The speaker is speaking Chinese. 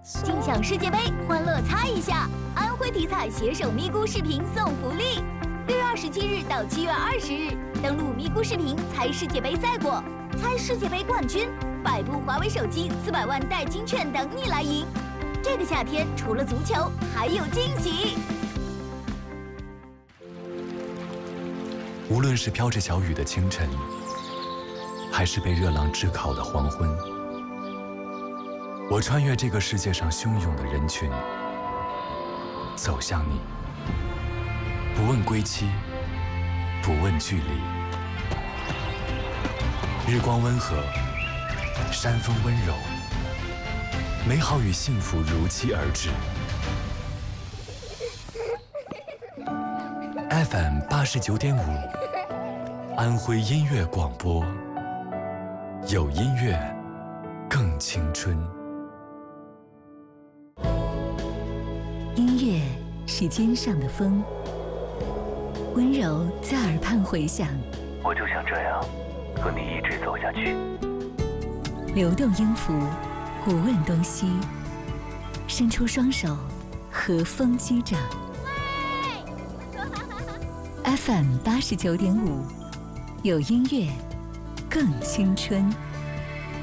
尽享世界杯，欢乐猜一下！安徽体彩携手咪咕视频送福利，6月27日到7月20日，登录咪咕视频猜世界杯赛果，猜世界杯冠军，100部华为手机，400万代金券等你来赢。这个夏天除了足球，还有惊喜！ 无论是飘着小雨的清晨，还是被热浪炙烤的黄昏，我穿越这个世界上汹涌的人群，走向你，不问归期，不问距离。日光温和，山风温柔，美好与幸福如期而至。FM 89.5，安徽音乐广播，有音乐，更青春。 音乐是肩上的风，温柔在耳畔回响。 我就想这样和你一直走下去。 流动音符，不问东西，伸出双手，和风击掌。FM 89.5，有音乐，更青春。